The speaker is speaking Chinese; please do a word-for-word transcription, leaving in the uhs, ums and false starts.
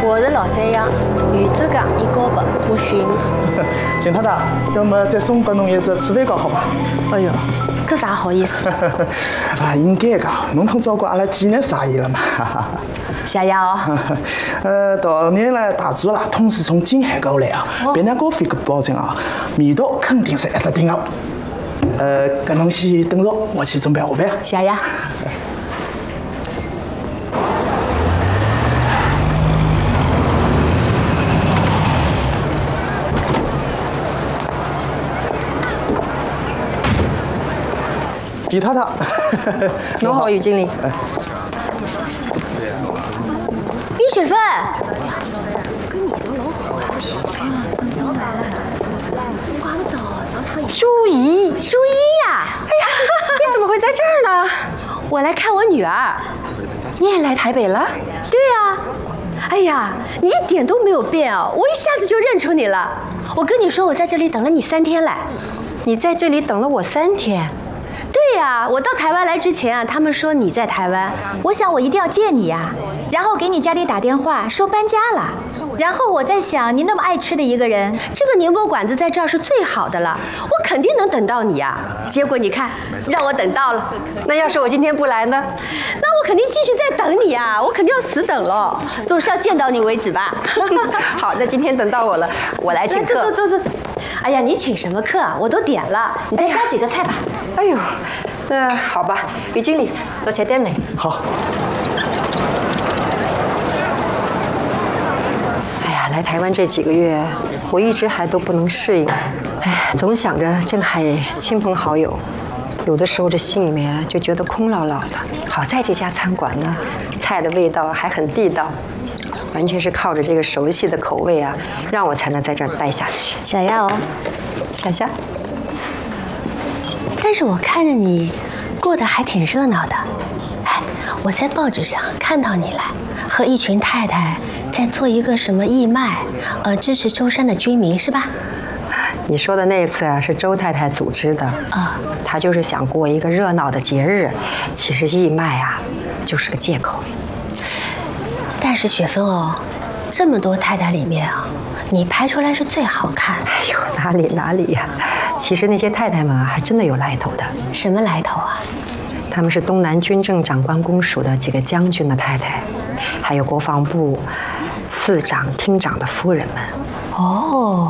我是老三样，鱼子酱一高八，我选。 金太太，要么再送给侬一只吃饭糕好伐？ 哎哟，搿啥好意思？ 啊，应该的，侬通照顾阿拉几日生意了嘛。 谢谢哦。 呃，当年呢，大厨啦，统是从金海过来啊，别人高飞个保证啊，味道肯定是一只顶个。呃，搿侬先等着，我去准备下班。 谢谢。 李太太， 侬好，于经理。 李雪芬， 朱怡， 朱茵呀！ 哎呀，你怎么会在这儿呢？ 我来看我女儿。 你也来台北了？ 对呀。哎呀，你一点都没有变哦，我一下子就认出你了。我跟你说，我在这里等了你三天了。 你在这里等了我三天。 对呀，我到台湾来之前啊，他们说你在台湾，我想我一定要见你呀，然后给你家里打电话说搬家了，然后我在想你那么爱吃的一个人，这个宁波馆子在这儿是最好的了，我肯定能等到你呀。结果你看，让我等到了。 那要是我今天不来呢？ 那我肯定继续在等你呀，我肯定要死等了，总是要见到你为止吧。 好，那今天等到我了，我来请客。 走走走走。哎呀，你请什么客啊？我都点了，你再加几个菜吧。 哎呦，那好吧，于经理，多菜点嘞。 好。 哎呀，来台湾这几个月，我一直还都不能适应。哎，总想着郑海亲朋好友，有的时候这心里面就觉得空落落的。好在这家餐馆呢，菜的味道还很地道。完全是靠着这个熟悉的口味啊，让我才能在这儿待下去。 小丫哦， 小夏。 但是我看着你过得还挺热闹的。哎，我在报纸上看到你来和一群太太在做一个什么义卖，呃，支持舟山的居民是吧？ 你说的那一次啊，是周太太组织的啊，她就是想过一个热闹的节日。其实义卖啊，就是个借口。 但是雪芬哦，这么多太太里面啊，你拍出来是最好看。 哎呦，哪里哪里呀！其实那些太太们啊，还真的有来头的。 什么来头啊？ 他们是东南军政长官公署的几个将军的太太，还有国防部次长、厅长的夫人们。 哦。